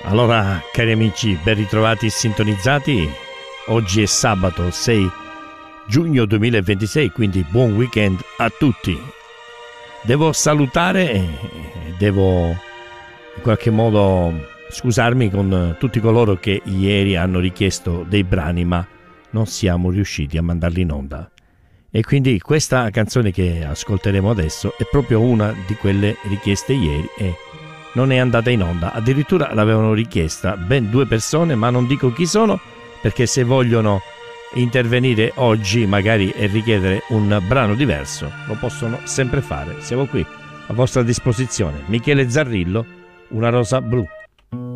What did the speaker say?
Allora, cari amici, ben ritrovati e sintonizzati. Oggi è sabato 6 giugno 2026, quindi buon weekend a tutti. Devo salutare, devo in qualche modo scusarmi con tutti coloro che ieri hanno richiesto dei brani, ma non siamo riusciti a mandarli in onda. E quindi questa canzone che ascolteremo adesso è proprio una di quelle richieste ieri e non è andata in onda. Addirittura l'avevano richiesta ben 2 persone, ma non dico chi sono, perché se vogliono intervenire oggi magari e richiedere un brano diverso lo possono sempre fare. Siamo qui a vostra disposizione. Michele Zarrillo, Una rosa blu.